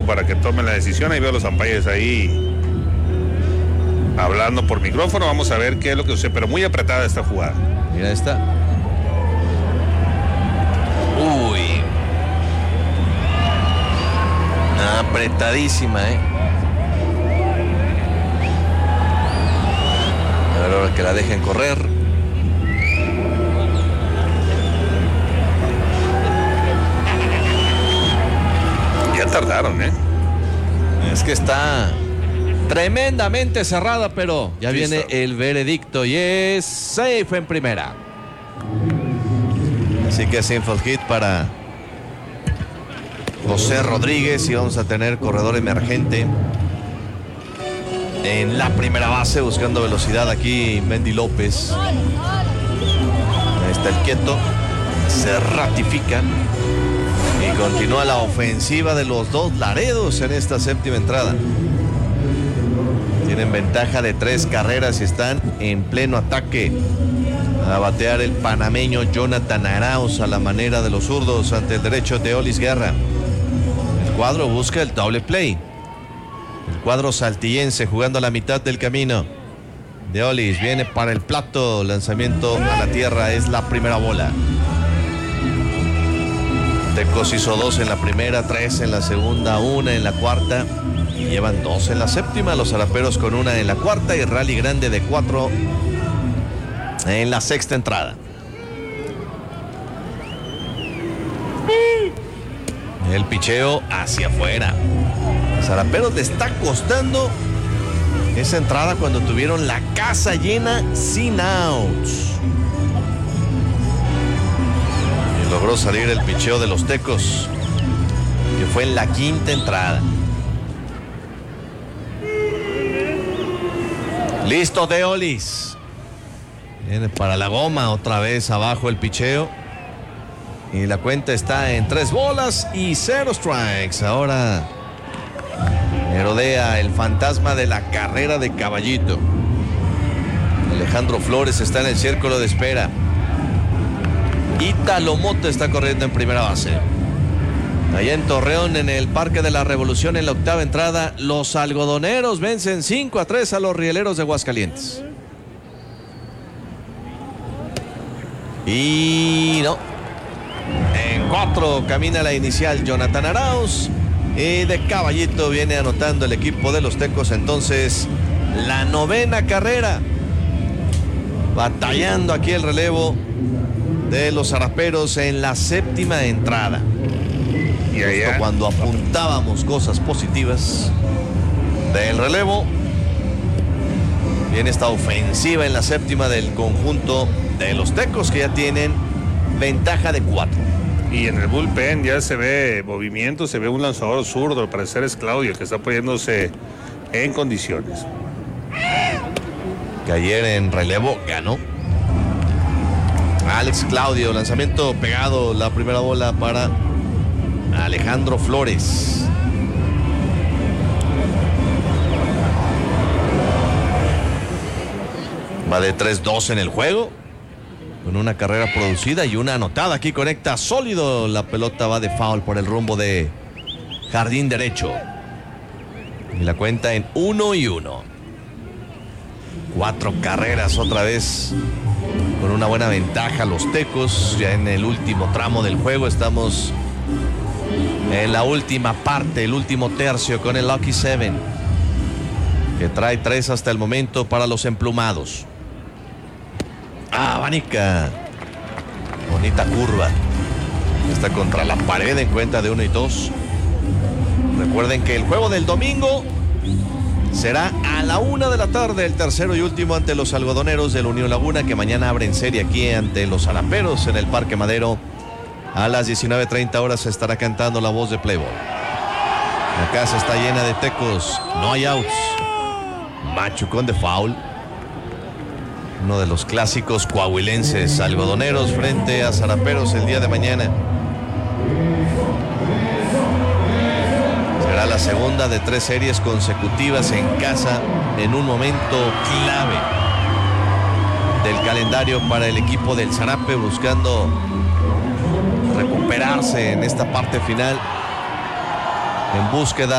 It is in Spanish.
para que tomen la decisión. Ahí veo los umpires ahí hablando por micrófono. Vamos a ver qué es lo que sucede, pero muy apretada esta jugada. Mira esta. Uy. Apretadísima, A ver, ahora que la dejen correr. Ya tardaron, Es que está tremendamente cerrada, pero ya Sí, viene está. el veredicto y es safe en primera. Así que single hit para José Rodríguez y vamos a tener corredor emergente en la primera base buscando velocidad aquí Mendy López. Ahí está el quieto, se ratifica y continúa la ofensiva de los dos Laredos en esta séptima entrada. Tienen ventaja de 3 carreras y están en pleno ataque. A batear el panameño Jonathan Arauz a la manera de los zurdos ante el derecho de Olis Guerra. El cuadro busca el doble play. El cuadro saltillense jugando a la mitad del camino. De Olis viene para el plato. Lanzamiento a la tierra, es la primera bola. Tecos hizo 2 en la primera, 3 en la segunda, 1 en la cuarta. Y llevan 2 en la séptima. Los zaraperos con 1 en la cuarta y rally grande de 4 en la sexta entrada. El picheo hacia afuera. Zaraperos le está costando esa entrada cuando tuvieron la casa llena sin outs. Y logró salir el picheo de los Tecos, que fue en la quinta entrada. Listo de Olis. Viene para la goma, otra vez abajo el picheo. Y la cuenta está en 3 bolas y 0 strikes. Ahora merodea el fantasma de la carrera de Caballito. Alejandro Flores está en el círculo de espera. Ítalo Mota está corriendo en primera base. Allá en Torreón, en el Parque de la Revolución, en la octava entrada, los algodoneros vencen 5-3 a los rieleros de Aguascalientes. Y no. En 4 camina la inicial Jonathan Arauz. Y de Caballito viene anotando el equipo de los Tecos. Entonces, la 9ª carrera. Batallando aquí el relevo de los zaraperos en la 7ª entrada. Y allá, cuando apuntábamos cosas positivas del relevo, viene esta ofensiva en la 7ª del conjunto de los Tecos, que ya tienen ventaja de 4. y en el bullpen ya se ve movimiento, se ve un lanzador zurdo, al parecer es Claudio el que está poniéndose en condiciones. Que ayer en relevo ganó Alex Claudio. Lanzamiento pegado, la primera bola para Alejandro Flores. Va de 3-2 en el juego, con una carrera producida y una anotada. Aquí conecta sólido, la pelota va de foul por el rumbo de jardín derecho. Y la cuenta en 1-1. 4 carreras otra vez, con una buena ventaja los Tecos. Ya en el último tramo del juego, estamos en la última parte, el último tercio, con el Lucky 7, que trae 3 hasta el momento para los emplumados. Abanica, bonita curva, está contra la pared en cuenta de 1-2. Recuerden que el juego del domingo será a la 1 de la tarde, el tercero y último ante los algodoneros del Unión Laguna, que mañana abren serie aquí ante los zaraperos en el Parque Madero. A las 19:30 horas se estará cantando la voz de Playboy. La casa está llena de Tecos, no hay outs. Machucón de foul. Uno de los clásicos coahuilenses, algodoneros frente a zaraperos el día de mañana. Será la segunda de 3 series consecutivas en casa, en un momento clave del calendario para el equipo del Zarape, buscando recuperarse en esta parte final en búsqueda